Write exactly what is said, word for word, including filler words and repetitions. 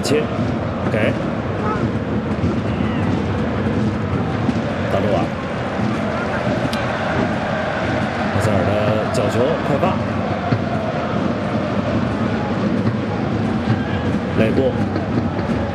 点切，给达鲁瓦，阿塞尔的角球快发，雷布。